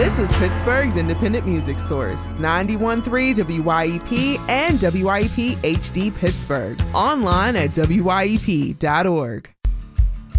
This is Pittsburgh's independent music source, 91.3 WYEP and WYEP HD Pittsburgh. Online at WYEP.org.